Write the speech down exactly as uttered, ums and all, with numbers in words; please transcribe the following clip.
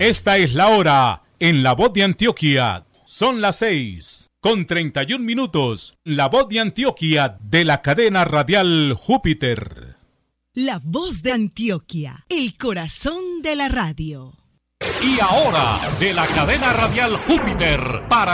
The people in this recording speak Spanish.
Esta es la hora en La Voz de Antioquia. Son las seis con treinta y un minutos. La Voz de Antioquia de la cadena radial Júpiter. La Voz de Antioquia, el corazón de la radio. Y ahora, de la cadena radial Júpiter, para